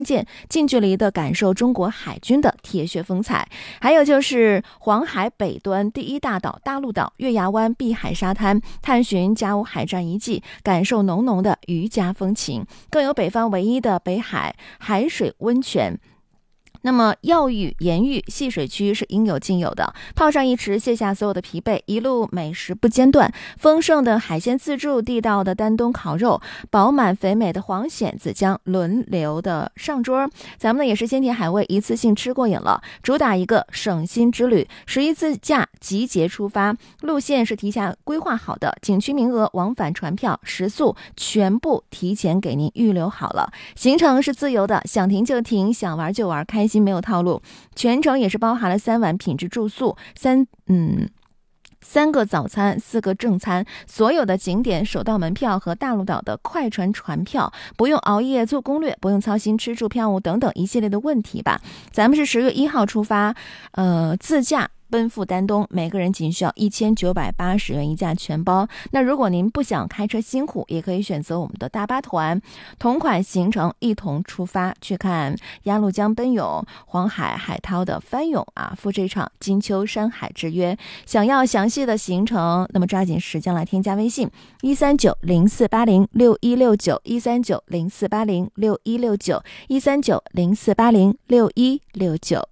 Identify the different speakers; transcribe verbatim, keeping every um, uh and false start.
Speaker 1: 舰，近距离的感受中国海军的铁血风采。还有就是黄海北端第一大岛大陆岛月牙湾碧海沙滩，探寻甲午海战遗迹，感受浓浓的渔家风情。更有北方唯一的北海海水温泉。那么耀屿、盐屿、戏水区是应有尽有的，泡上一池，卸下所有的疲惫，一路美食不间断，丰盛的海鲜自助，地道的丹东烤肉，饱满肥美的黄蚬、子江轮流的上桌。咱们呢也是鲜甜海味一次性吃过瘾了，主打一个省心之旅，十一自驾集结出发，路线是提前规划好的，景区名额、往返船票、食宿全部提前给您预留好了，行程是自由的，想停就停，想玩就玩，开心没有套路。全程也是包含了三晚品质住宿，三嗯三个早餐，四个正餐，所有的景点首道门票和大陆岛的快船船票，不用熬夜做攻略，不用操心吃住票务等等一系列的问题吧。咱们是十月一号出发，呃，自驾奔赴丹东，每个人仅需要一千九百八十元一价全包。那如果您不想开车辛苦，也可以选择我们的大巴团，同款行程一同出发去看鸭绿江奔涌、黄海海涛的翻涌啊，赴这场金秋山海之约。想要详细的行程，那么抓紧时间来添加微信一三九零四八零六一六九一三九零四八零六一六九一三九零四八零六一六九。